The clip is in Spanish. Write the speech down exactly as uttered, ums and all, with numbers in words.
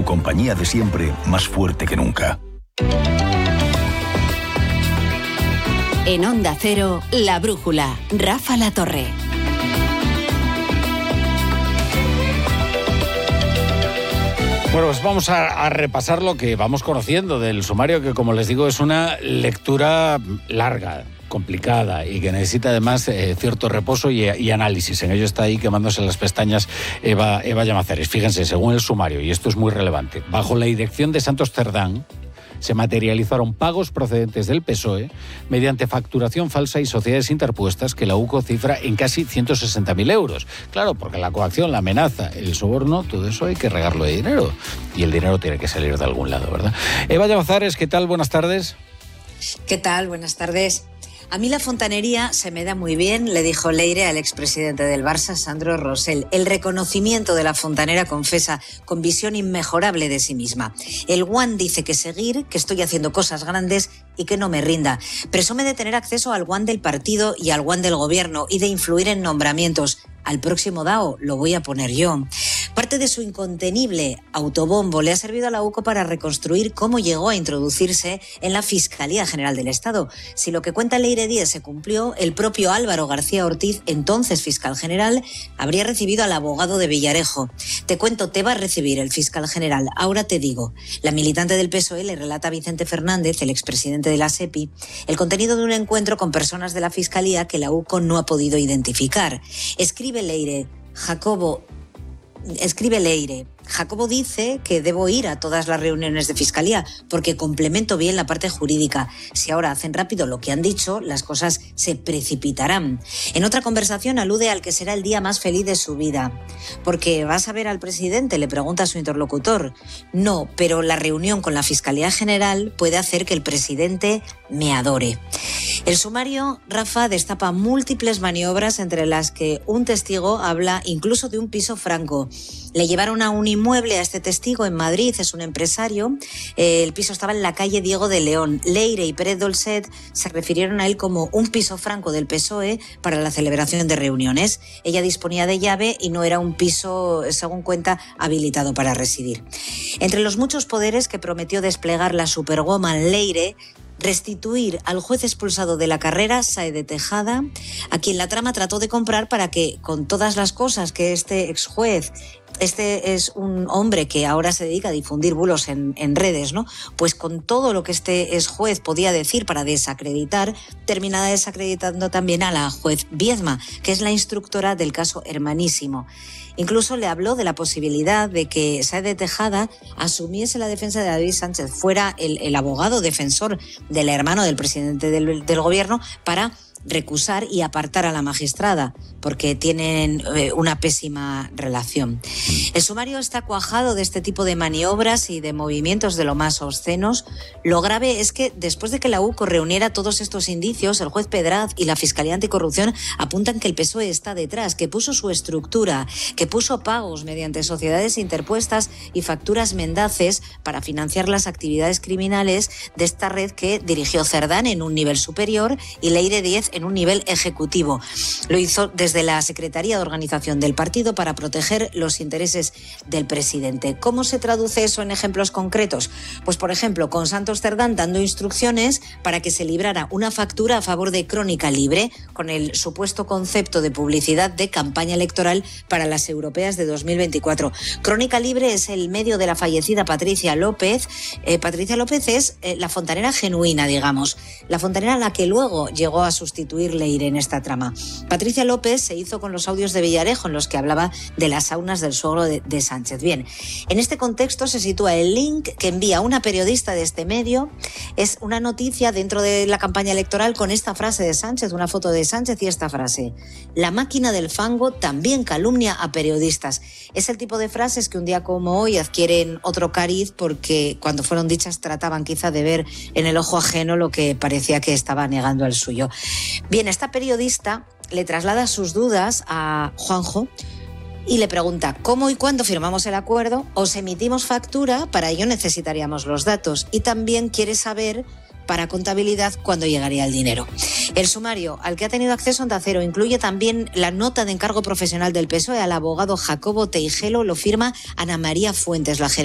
compañía de siempre, más fuerte que nunca. En Onda Cero, La Brújula, Rafa La Torre. Bueno, pues vamos a, a repasar lo que vamos conociendo del sumario, que como les digo es una lectura larga, complicada y que necesita además eh, cierto reposo y, y análisis. En ello está ahí quemándose las pestañas Eva, Eva Llamazares. Fíjense, según el sumario, y esto es muy relevante, bajo la dirección de Santos Cerdán, se materializaron pagos procedentes del P S O E mediante facturación falsa y sociedades interpuestas que la U C O cifra en casi ciento sesenta mil euros. Claro, porque la coacción, la amenaza, el soborno, todo eso hay que regarlo de dinero. Y el dinero tiene que salir de algún lado, ¿verdad? Eva Llamazares, ¿qué tal? Buenas tardes. ¿Qué tal? Buenas tardes. A mí la fontanería se me da muy bien, le dijo Leire al expresidente del Barça, Sandro Rosell. El reconocimiento de la fontanera confesa con visión inmejorable de sí misma. El Guan dice que seguir, que estoy haciendo cosas grandes y que no me rinda. Presume de tener acceso al Guan del partido y al Guan del gobierno y de influir en nombramientos. Al próximo D A O lo voy a poner yo. Parte de su incontenible autobombo le ha servido a la U C O para reconstruir cómo llegó a introducirse en la Fiscalía General del Estado. Si lo que cuenta Leire Díez se cumplió, el propio Álvaro García Ortiz, entonces fiscal general, habría recibido al abogado de Villarejo. Te cuento, te va a recibir el fiscal general. Ahora te digo. La militante del P S O E le relata a Vicente Fernández, el expresidente de la SEPI, el contenido de un encuentro con personas de la Fiscalía que la U C O no ha podido identificar. Escribe Leire, Jacobo... Escribe Leire. Jacobo dice que debo ir a todas las reuniones de fiscalía porque complemento bien la parte jurídica. Si ahora hacen rápido lo que han dicho, las cosas se precipitarán. En otra conversación alude al que será el día más feliz de su vida. Porque vas a ver al presidente, le pregunta a su interlocutor. No, pero la reunión con la Fiscalía General puede hacer que el presidente me adore. El sumario, Rafa, destapa múltiples maniobras entre las que un testigo habla incluso de un piso franco. Le llevaron a un inmueble a este testigo en Madrid, es un empresario. Eh, el piso estaba en la calle Diego de León. Leire y Pérez Dolcet se refirieron a él como un piso franco del P S O E para la celebración de reuniones. Ella disponía de llave y no era un piso, según cuenta, habilitado para residir. Entre los muchos poderes que prometió desplegar la superwoman Leire, restituir al juez expulsado de la carrera, Sáez de Tejada, a quien la trama trató de comprar para que, con todas las cosas que este exjuez, este es un hombre que ahora se dedica a difundir bulos en, en redes, ¿no? Pues con todo lo que este exjuez podía decir para desacreditar, terminaba desacreditando también a la juez Viedma, que es la instructora del caso Hermanísimo. Incluso le habló de la posibilidad de que Sáez de Tejada asumiese la defensa de David Sánchez, fuera el, el abogado defensor del hermano del presidente del, del gobierno, para recusar y apartar a la magistrada, porque tienen eh, una pésima relación. El sumario está cuajado de este tipo de maniobras y de movimientos de lo más obscenos. Lo grave es que después de que la U C O reuniera todos estos indicios, el juez Pedraz y la Fiscalía Anticorrupción apuntan que el P S O E está detrás, que puso su estructura, que puso pagos mediante sociedades interpuestas y facturas mendaces para financiar las actividades criminales de esta red que dirigió Cerdán en un nivel superior y Leire Díez en un nivel ejecutivo. Lo hizo desde la Secretaría de Organización del partido para proteger los intereses del presidente. ¿Cómo se traduce eso en ejemplos concretos? Pues, por ejemplo, con Santos Cerdán dando instrucciones para que se librara una factura a favor de Crónica Libre, con el supuesto concepto de publicidad de campaña electoral para las europeas de dos mil veinticuatro. Crónica Libre es el medio de la fallecida Patricia López. Eh, Patricia López es eh, la fontanera genuina, digamos. La fontanera a la que luego llegó a sustituir Leire en esta trama. Patricia López se hizo con los audios de Villarejo en los que hablaba de las saunas del suegro de, de Sánchez. Bien, en este contexto se sitúa el link que envía una periodista de este medio. Es una noticia dentro de la campaña electoral con esta frase de Sánchez, una foto de Sánchez y esta frase: la máquina del fango también calumnia a periodistas. Es el tipo de frases que un día como hoy adquieren otro cariz porque cuando fueron dichas trataban quizá de ver en el ojo ajeno lo que parecía que estaba negando el suyo. Bien, esta periodista le traslada sus dudas a Juanjo y le pregunta: ¿cómo y cuándo firmamos el acuerdo? ¿Os emitimos factura? Para ello necesitaríamos los datos. Y también quiere saber, para contabilidad, cuándo llegaría el dinero. El sumario al que ha tenido acceso Onda Cero incluye también la nota de encargo profesional del P S O E al abogado Jacobo Teijelo. Lo firma Ana María Fuentes, la gerente